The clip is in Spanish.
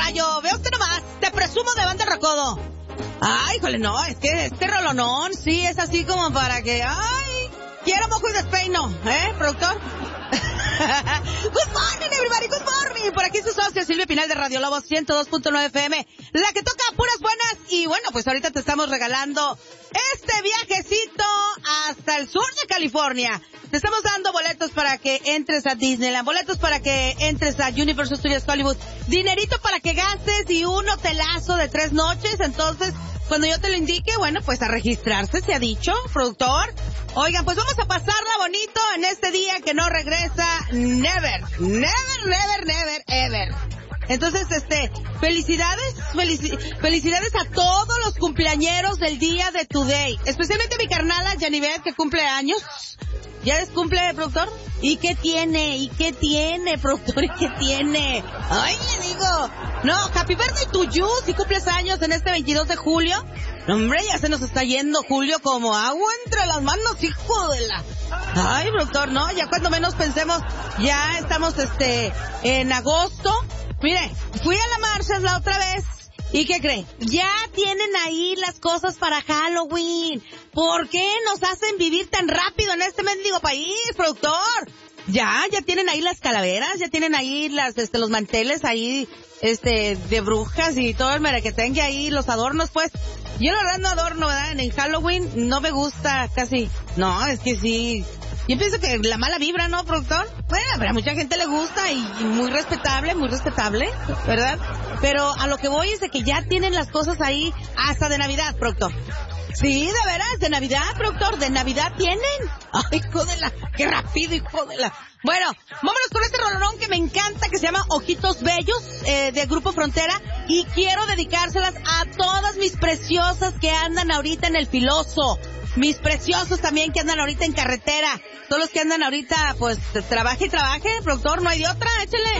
caballo. Vea usted nomás, te presumo de Banda Recodo. Ay, híjole, no, es que este rolonón, sí, es así como para que, ay, quiero mojo y despeino, productor? Good morning, everybody, good morning. Por aquí su socio Silvia Pinal de Radio Lobo 102.9 FM, la que toca puras buenas. Y bueno, pues ahorita te estamos regalando este viajecito hasta el sur de California. Te estamos dando boletos para que entres a Disneyland, boletos para que entres a Universal Studios Hollywood, dinerito para que gastes y un hotelazo de 3 noches. Entonces, cuando yo te lo indique, bueno, pues a registrarse, se ha dicho, productor. Oigan, pues vamos a pasarla bonito en este día que no regresa never, ever. Entonces, felicidades a todos los cumpleañeros del día de today. Especialmente mi carnala Yanivet, que cumple años. ¿Ya cumple, productor? ¿Y qué tiene, productor? ¿Y qué tiene? Ay, le digo. No, happy birthday to you, si cumples años en este 22 de julio. Hombre, ya se nos está yendo julio como agua entre las manos, hijo de la... Ay, productor, no, ya cuando menos pensemos, ya estamos, en agosto. Mire, fui a la Marshall la otra vez. ¿Y qué cree? Ya tienen ahí las cosas para Halloween. ¿Por qué nos hacen vivir tan rápido en este mendigo país, productor? Ya tienen ahí las calaveras, ya tienen ahí los manteles ahí, de brujas y todo el merequetengue ahí, los adornos, pues. Yo la verdad no adorno, ¿verdad? En Halloween no me gusta casi. No, es que sí. Yo pienso que la mala vibra, ¿no, productor? Bueno, pero a mucha gente le gusta y muy respetable, ¿verdad? Pero a lo que voy es de que ya tienen las cosas ahí hasta de Navidad, productor. Sí, de veras, de Navidad, productor, de Navidad tienen. Ay, hijo de la, qué rápido, hijo de la. Bueno, vámonos con este rolón que me encanta, que se llama Ojitos Bellos, de Grupo Frontera, y quiero dedicárselas a todas mis preciosas que andan ahorita en el filoso. Mis preciosos también que andan ahorita en carretera. Todos los que andan ahorita, pues, trabaje, productor, no hay de otra, échale.